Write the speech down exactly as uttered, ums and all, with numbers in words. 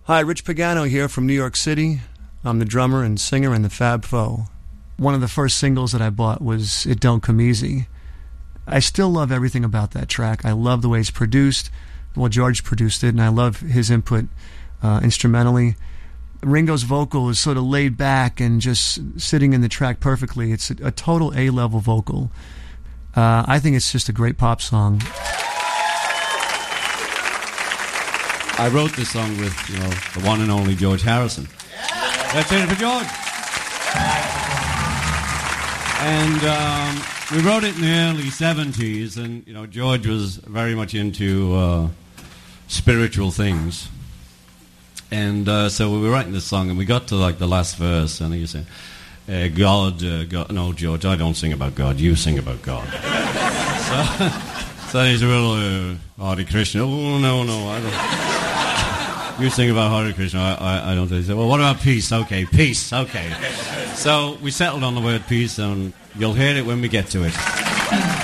Hi, Rich Pagano here from New York City. I'm the drummer and singer in the Fab Four. One of the first singles that I bought was It Don't Come Easy. I still love everything about that track. I love the way it's produced. Well, George produced it, and I love his input uh, instrumentally. Ringo's vocal is sort of laid back and just sitting in the track perfectly. It's a, a total A-level vocal. Uh, I think it's just a great pop song. I wrote this song with, you know, the one and only George Harrison. Let's hear it for George. And um, we wrote it in the early seventies, and, you know, George was very much into uh, spiritual things. And uh, so we were writing this song, and we got to, like, the last verse, and he said, uh, God, uh, God, no, George, I don't sing about God, you sing about God. so, so he's a little, uh, Hare Krishna, oh, no, no, I don't... You sing about Hare Krishna, I, I, I don't think so. Well, what about peace? Okay, peace, okay. So we settled on the word peace, and you'll hear it when we get to it.